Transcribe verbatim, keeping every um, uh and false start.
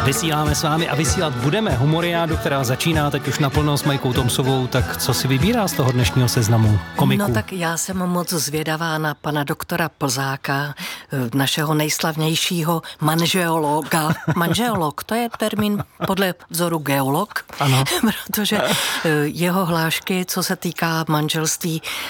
Vysíláme s vámi a vysílat budeme humoriádu, která začíná teď už naplno s Majkou Tomsovou, tak co si vybírá z toho dnešního seznamu komiků? No tak já jsem moc zvědavá na pana doktora Plzáka, našeho nejslavnějšího manžeologa. Manžeolog, to je termín podle vzoru geolog, ano. Protože jeho hlášky, co se týká manželství,